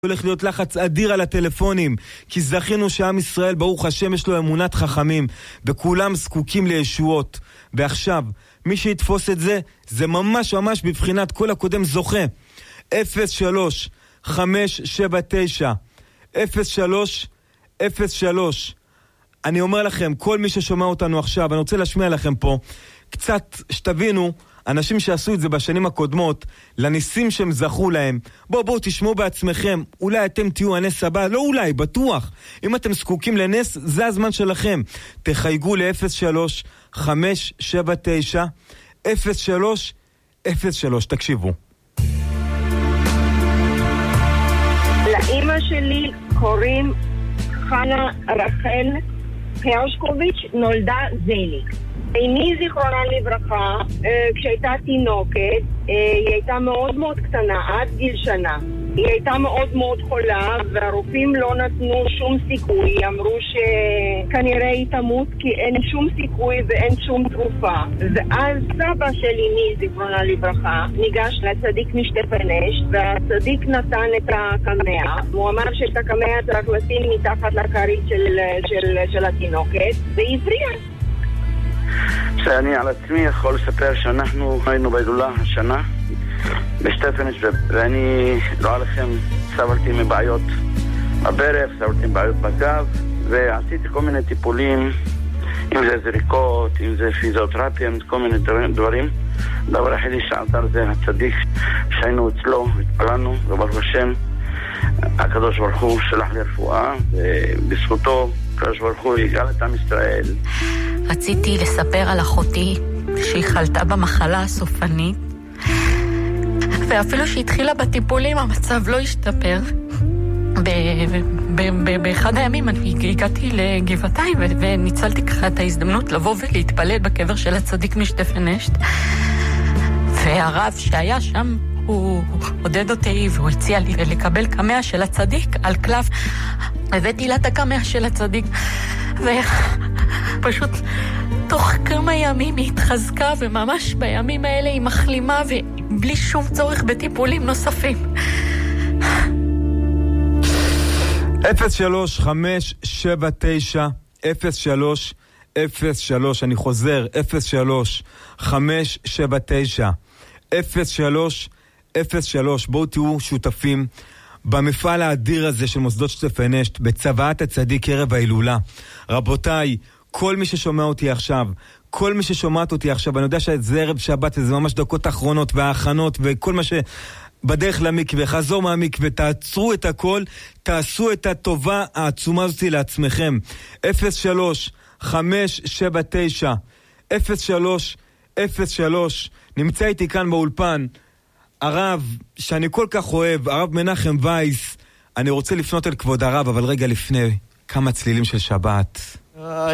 הולך להיות לחץ אדיר על הטלפונים, כי זכינו שעם ישראל, ברוך השם, יש לו אמונת חכמים, וכולם זקוקים לישועות. ועכשיו, מי שיתפוס את זה, זה ממש ממש בבחינת כל הקודם זוכה. 03-579 03-03. אני אומר לכם, כל מי ששומע אותנו עכשיו, אני רוצה להשמיע לכם פה, קצת שתבינו, אנשים שעשו את זה בשנים הקודמות, לניסים שהם זכו להם. בואו תשמעו בעצמכם, אולי אתם תהיו הנס הבא, לא אולי, בטוח. אם אתם זקוקים לנס, זה הזמן שלכם. תחייגו ל-03-579 03-03, תקשיבו. לאמא שלי קוראים חנה רחל הרשקוביץ', נולדה זלי. אמי זיכרונה לברכה, כשהייתה תינוקת, היא הייתה מאוד מאוד קטנה, עד גיל שנה. היא הייתה מאוד מאוד חולה, והרופאים לא נתנו שום סיכוי. אמרו שכנראה היא תמות, כי אין שום סיכוי ואין שום תרופה. ואז סבא של אמי זיכרונה לברכה ניגש לצדיק משטפנשט, והצדיק נתן את הקמע. הוא אמר שאת הקמע צריך לשים מתחת לכרית של התינוקת, והיא הבריאה. שאני על עצמי יכול לספר שאנחנו היינו בהילולה השנה בשטפנשט, ואני לא עליכם, סבלתי מבעיות בברך, סבלתי מבעיות בגב, ועשיתי כל מיני טיפולים, אם זה זריקות, אם זה פיזיותרפיה, כל מיני דברים. דבר היחידי שעזר זה הצדיק שהיינו אצלו, התפללנו, וברוך השם הקדוש ברוך הוא שלח לי רפואה, ובזכותו הקדוש ברוך הוא יגאל את עם ישראל. רציתי לספר על אחותי שהיא חלתה במחלה הסופנית, ואפילו שהתחילה בטיפולים המצב לא השתפר. באחד הימים אני הגעתי לגבעתיים וניצלתי ככה את ההזדמנות לבוא ולהתפלל בקבר של הצדיק משטפנשט, והרב שהיה שם הוא עודד אותי והוא הציע לי לקבל קמע של הצדיק על קלף. הבאתי לה את הקמע של הצדיק, ופשוט תוך כמה ימים היא התחזקה, וממש בימים האלה היא מחלימה ובלי שום צורך בטיפולים נוספים. 03-579 03-03, אני חוזר, 03-579 03-03. בואו תהיו שותפים במפעל האדיר הזה של מוסדות שטפנשט, בצוואת הצדיק ערב ההילולה. רבותיי, כל מי ששומע אותי עכשיו, כל מי ששומעת אותי עכשיו, אני יודע שזה ערב שבת, זה ממש דקות אחרונות וההכנות וכל מה שבדרך למקווה, חזור מהמקווה, תעצרו את הכל, תעשו את הטובה העצומה הזאת לעצמכם. 03-579 03-03. נמצא איתי כאן באולפן הרב שאני כל כך אוהב, הרב מנחם וייס. אני רוצה לפנות אל כבוד הרב, אבל רגע לפני, כמה צלילים של שבת.